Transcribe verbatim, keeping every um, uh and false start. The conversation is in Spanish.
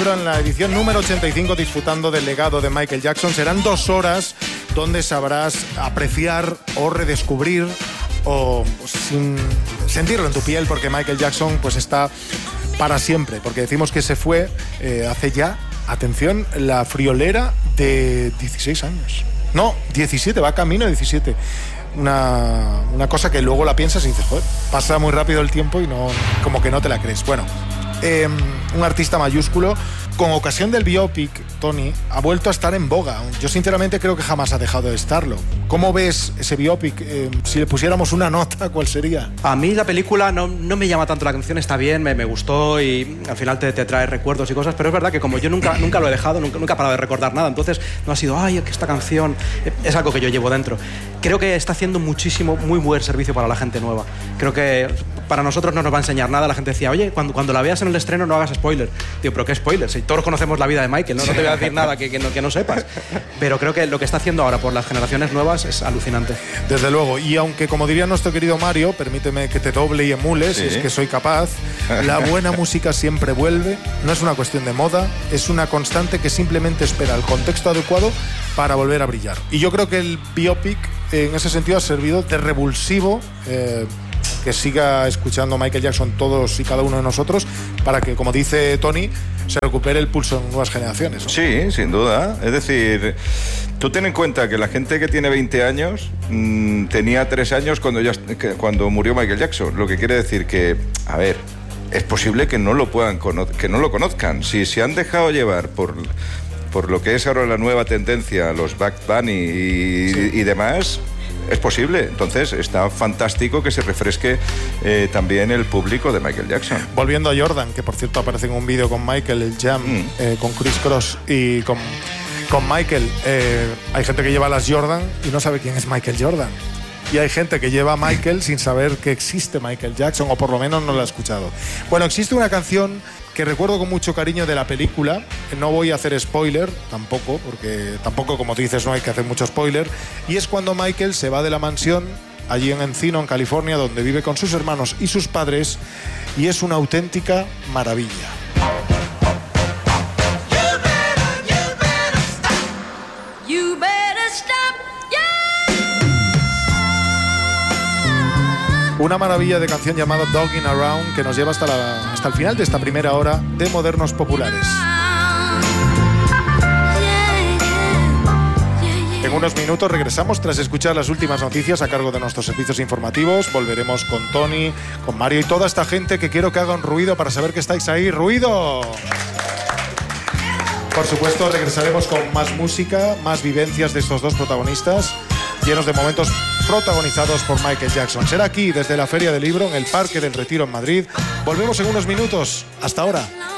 Libro en la edición número ochenta y cinco, disfrutando del legado de Michael Jackson. Serán dos horas donde sabrás apreciar o redescubrir o sin sentirlo en tu piel, porque Michael Jackson pues está para siempre, porque decimos que se fue eh, hace ya, atención, la friolera de dieciséis años. No, diecisiete, va camino a diecisiete. Una, una cosa que luego la piensas y dices, joder, pasa muy rápido el tiempo y no, como que no te la crees. Bueno, eh, un artista mayúsculo. Con ocasión del biopic, Tony, ha vuelto a estar en boga. Yo sinceramente creo que jamás ha dejado de estarlo. ¿Cómo ves ese biopic? Eh, si le pusiéramos una nota, ¿cuál sería? A mí la película no, no me llama tanto la atención, está bien, me, me gustó y al final te, te trae recuerdos y cosas, pero es verdad que como yo nunca, nunca lo he dejado, nunca, nunca he parado de recordar nada, entonces no ha sido, ay, que esta canción es algo que yo llevo dentro. Creo que está haciendo muchísimo, muy buen servicio para la gente nueva. Creo que para nosotros no nos va a enseñar nada. La gente decía, oye, cuando, cuando la veas en el estreno no hagas spoiler. Digo, ¿pero qué spoiler? Si todos conocemos la vida de Michael, ¿no? No te voy a decir nada que, que, no, que no sepas. Pero creo que lo que está haciendo ahora por las generaciones nuevas es alucinante. Desde luego. Y aunque, como diría nuestro querido Mario, permíteme que te doble y emules, sí. Es que soy capaz, la buena música siempre vuelve. No es una cuestión de moda, es una constante que simplemente espera el contexto adecuado para volver a brillar. Y yo creo que el biopic, en ese sentido, ha servido de revulsivo, eh, que siga escuchando Michael Jackson todos y cada uno de nosotros, para que, como dice Tony, se recupere el pulso en nuevas generaciones, ¿no? Sí, sin duda. Es decir, tú ten en cuenta que la gente que tiene veinte años mmm, tenía tres años cuando, ya, cuando murió Michael Jackson. Lo que quiere decir que, a ver, es posible que no lo puedan cono- que no lo conozcan. Si se han dejado llevar por, por lo que es ahora la nueva tendencia, los Bad Bunny y, sí. y demás, es posible. Entonces está fantástico que se refresque eh, también el público de Michael Jackson. Volviendo a Jordan, que por cierto aparece en un vídeo con Michael, el Jam, mm. eh, con Chris Cross y con, con Michael. Eh, hay gente que lleva las Jordan y no sabe quién es Michael Jordan. Y hay gente que lleva a Michael sin saber que existe Michael Jackson, o por lo menos no lo ha escuchado. Bueno, existe una canción que recuerdo con mucho cariño de la película. No voy a hacer spoiler, tampoco, porque tampoco, como tú dices, no hay que hacer mucho spoiler. Y es cuando Michael se va de la mansión allí en Encino, en California, donde vive con sus hermanos y sus padres, y es una auténtica maravilla. Una maravilla de canción llamada Dogging Around, que nos lleva hasta, la, hasta el final de esta primera hora de Modernos Populares. En unos minutos regresamos tras escuchar las últimas noticias a cargo de nuestros servicios informativos. Volveremos con Tony, con Mario y toda esta gente que quiero que haga un ruido para saber que estáis ahí. ¡Ruido! Por supuesto, regresaremos con más música, más vivencias de estos dos protagonistas, llenos de momentos protagonizados por Michael Jackson. Será aquí, desde la Feria del Libro, en el Parque del Retiro en Madrid. Volvemos en unos minutos. Hasta ahora.